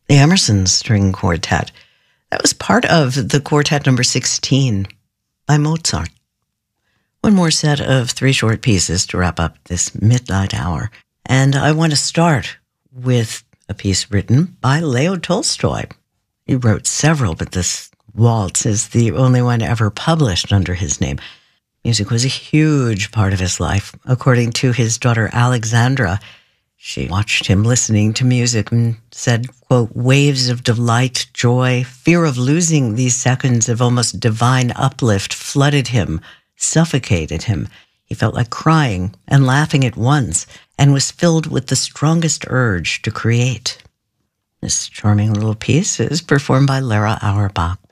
the Emerson String Quartet. That was part of the Quartet number 16 by Mozart. One more set of three short pieces to wrap up this midnight hour. And I want to start with a piece written by Leo Tolstoy. He wrote several, but this waltz is the only one ever published under his name. Music was a huge part of his life. According to his daughter Alexandra, she watched him listening to music and said, quote, waves of delight, joy, fear of losing these seconds of almost divine uplift flooded him, suffocated him. He felt like crying and laughing at once and was filled with the strongest urge to create. This charming little piece is performed by Lara Auerbach.